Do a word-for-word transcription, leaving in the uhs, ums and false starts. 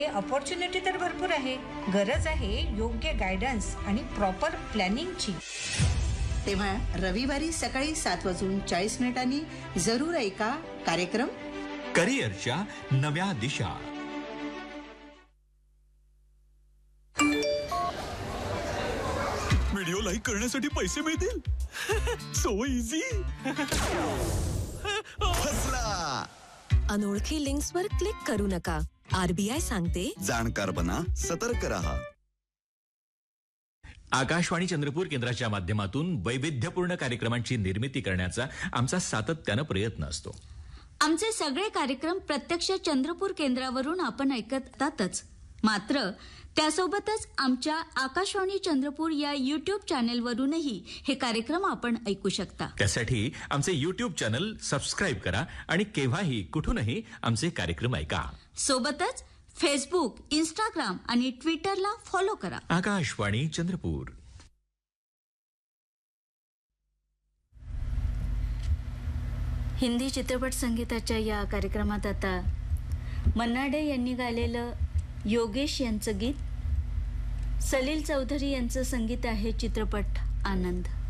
Opportunity तर भरपूर आहे, गरज आहे योग्य गायडन्स आणि प्रॉपर प्लॅनिंगची. तेव्हा रविवारी सकाळी सात वाजून चाळीस मिनिटांनी जरूर ऐका कार्यक्रम करिअरच्या नव्या दिशा. व्हिडिओ लाईक करण्यासाठी पैसे मिळतील. So easy. फसला. अनोळखी लिंक्सवर क्लिक करू नका. आरबीआय सांगते, जाणकार बना, सतर्क रहा. आकाशवाणी चंद्रपूर केंद्राच्या माध्यमातून वैविध्यपूर्ण कार्यक्रमांची निर्मिती करण्याचा आमचा सातत्यानं प्रयत्न असतो. आमचे सगळे कार्यक्रम प्रत्यक्ष चंद्रपूर केंद्रावरून आपण ऐकतातच, मात्र त्यासोबतच आमच्या आकाशवाणी चंद्रपूर या युट्यूब चॅनेलवरूनही हे कार्यक्रम आपण ऐकू शकता. त्यासाठी आमचे युट्यूब चॅनल सबस्क्राईब करा आणि केव्हाही कुठूनही आमचे कार्यक्रम ऐका. सोबतच फेसबुक, इंस्टाग्राम आणि ट्विटरला फॉलो करा. आकाशवाणी चंद्रपूर. हिंदी चित्रपट संगीताच्या या कार्यक्रमात आता मन्ना डे यांनी गायलेलं योगेश यांचं गीत, सलील चौधरी यांचं संगीत आहे चित्रपट आनंद.